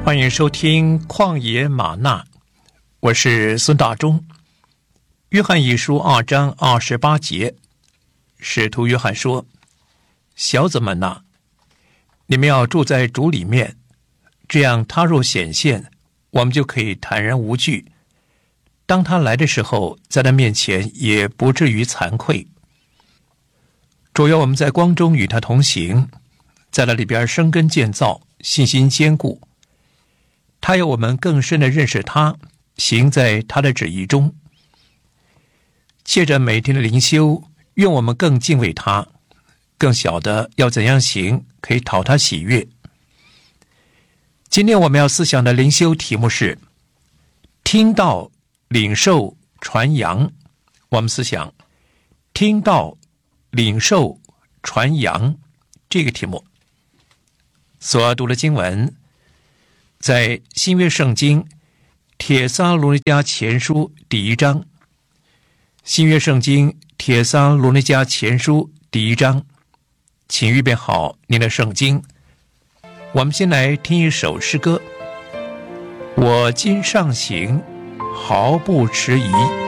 欢迎收听旷野吗哪，我是孙大中。约翰一书2章28节，使徒约翰说：小子们哪，你们要住在主里面，这样他若显现，我们就可以坦然无惧，当他来的时候，在他面前也不至于惭愧。主要我们在光中与他同行，在那里边生根建造，信心坚固。他要我们更深的认识他，行在他的旨意中。借着每天的灵修，愿我们更敬畏他，更晓得要怎样行可以讨他喜悦。今天我们要思想的灵修题目是听道、领受、传扬。我们思想听道、领受、传扬这个题目。所读的经文在新约圣经帖撒罗尼迦前书第1章。新约圣经帖撒罗尼迦前书第1章，请预备好您的圣经。我们先来听一首诗歌。我今上行，毫不迟疑。